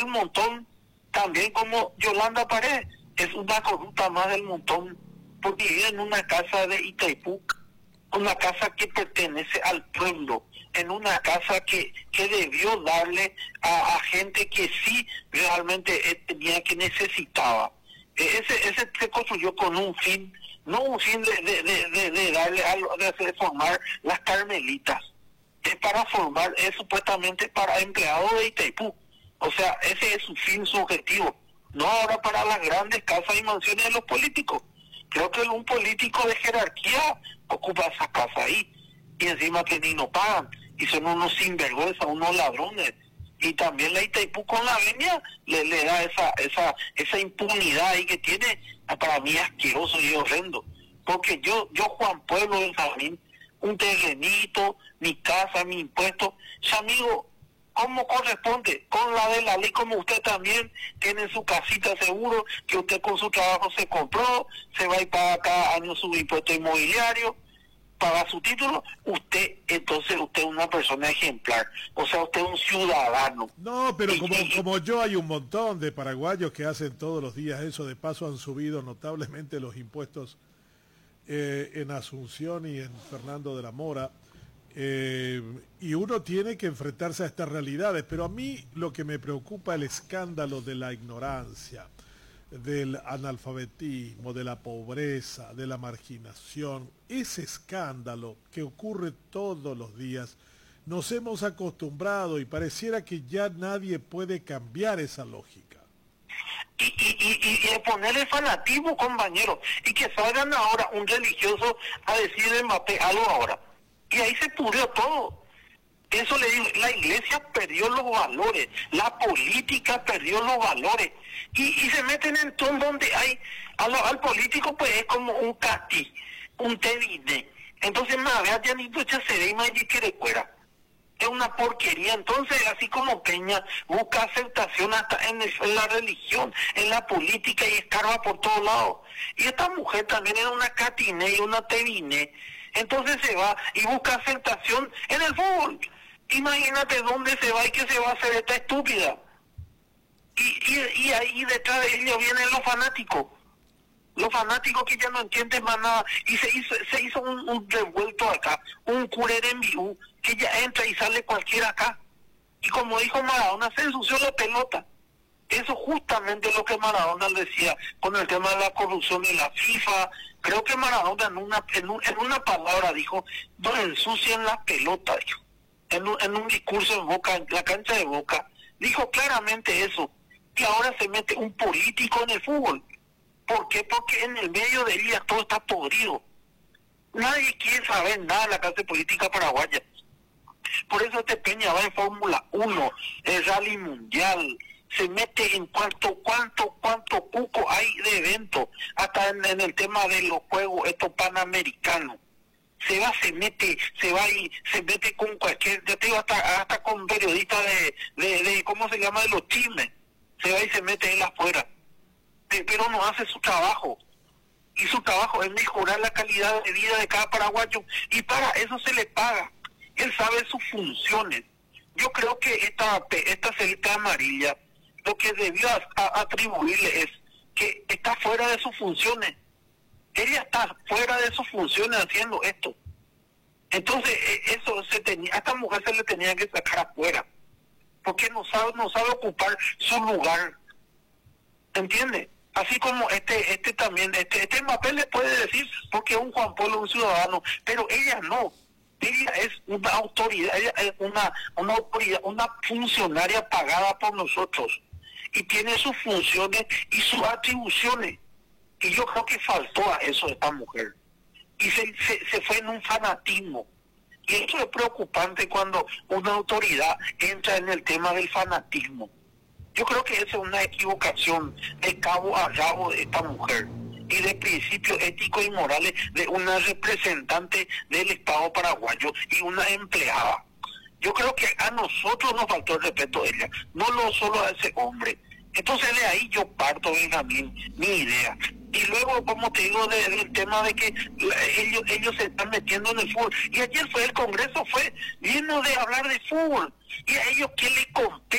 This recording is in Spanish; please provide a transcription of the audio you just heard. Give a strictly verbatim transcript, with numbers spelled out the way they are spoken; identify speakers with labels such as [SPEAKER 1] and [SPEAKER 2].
[SPEAKER 1] montón, también como Yolanda Paredes, es una corrupta más del montón, porque vive en una casa de Itaipú, una casa que pertenece al pueblo, en una casa que, que debió darle a, a gente que sí realmente eh, tenía, que necesitaba. Eh, ese, ese se construyó con un fin, no un fin de, de, de, de, de darle algo, de, de formar las carmelitas, es para formar, es supuestamente para empleados de Itaipú. O sea, ese es su fin, su objetivo, no ahora para las grandes casas y mansiones de los políticos. Creo que un político de jerarquía ocupa esas casas ahí, y encima que ni no pagan, y son unos sinvergüenza, unos ladrones. Y también la Itaipú con la venia le, le da esa esa esa impunidad ahí que tiene, para mí asqueroso y horrendo. Porque yo, yo Juan Pueblo Benjamín, un terrenito, mi casa, mi impuesto, ya amigo, ¿cómo corresponde? Con la de la ley, como usted también tiene su casita seguro, que usted con su trabajo se compró, se va y paga cada año su impuesto inmobiliario, paga su título, usted, entonces usted es una persona ejemplar, o sea, usted es un ciudadano.
[SPEAKER 2] No, pero
[SPEAKER 1] y,
[SPEAKER 2] como,
[SPEAKER 1] y,
[SPEAKER 2] como yo hay un montón de paraguayos que hacen todos los días eso, de paso han subido notablemente los impuestos eh, en Asunción y en Fernando de la Mora, eh, y uno tiene que enfrentarse a estas realidades, pero a mí lo que me preocupa es el escándalo de la ignorancia, del analfabetismo, de la pobreza, de la marginación. Ese escándalo que ocurre todos los días, nos hemos acostumbrado y pareciera que ya nadie puede cambiar esa lógica.
[SPEAKER 1] Y, y, y, y ponerle fanatismo, compañero, y que salgan ahora un religioso a decir de Mbappé algo ahora. Y ahí se pudrió todo. Eso le digo, la iglesia perdió los valores, la política perdió los valores, y, y se meten en todo donde hay, al, al político pues es como un cati, un tevine. Entonces más vea ya ni ya se ve más que de fuera. Es una porquería. Entonces, así como Peña busca aceptación hasta en, el, en la religión, en la política, y escarba por todos lados. Y esta mujer también era una catine y una tevine. Entonces se va y busca aceptación en el fútbol. Imagínate dónde se va y qué se va a hacer esta estúpida. Y, y, y ahí detrás de ella vienen los fanáticos. Los fanáticos que ya no entienden más nada. Y se hizo, se hizo un, un revuelto acá, un curere en vivo, que ya entra y sale cualquiera acá. Y como dijo Maradona, se ensució la pelota. Eso justamente es lo que Maradona decía con el tema de la corrupción de la FIFA. Creo que Maradona en una, en, un, en una palabra dijo, no ensucien la pelota, dijo. En un, en un discurso en Boca, en la cancha de Boca, dijo claramente eso. Y ahora se mete un político en el fútbol. ¿Por qué? Porque en el medio de ella todo está podrido. Nadie quiere saber nada de la clase política paraguaya. Por eso este Peña va en Fórmula uno, el Rally Mundial, se mete en cuánto, cuánto, cuánto cuco hay de eventos, hasta en, en el tema de los juegos estos panamericanos. Se va, se mete, se va y se mete con cualquier, yo te digo, hasta, hasta con periodistas de, de, de, ¿cómo se llama?, de los chismes. Se va y se mete él afuera. Pero no hace su trabajo. Y su trabajo es mejorar la calidad de vida de cada paraguayo. Y para eso se le paga. Él sabe sus funciones. Yo creo que esta esta celita amarilla, lo que debió a, a, atribuirle es que está fuera de sus funciones. Ella está fuera de sus funciones haciendo esto. Entonces, eso se tenía, a esta mujer se le tenía que sacar afuera. Porque no sabe, no sabe ocupar su lugar. ¿Entiende? Así como este este también, este este Mbappé le puede decir, porque es un Juan Pablo, un ciudadano, pero ella no. Ella es una autoridad, ella es una, una autoridad, una funcionaria pagada por nosotros. Y tiene sus funciones y sus atribuciones. Y yo creo que faltó a eso esta mujer. Y se, se, se fue en un fanatismo. Y eso es preocupante cuando una autoridad entra en el tema del fanatismo. Yo creo que esa es una equivocación de cabo a rabo de esta mujer y de principios éticos y morales de una representante del Estado paraguayo y una empleada. Yo creo que a nosotros nos faltó el respeto de ella, no lo solo a ese hombre. Entonces de ahí yo parto, Benjamín, mi idea. Y luego, como te digo, de, del tema de que la, ellos ellos se están metiendo en el fútbol. Y ayer fue el Congreso, fue lleno de hablar de fútbol. Y a ellos, ¿qué le compete?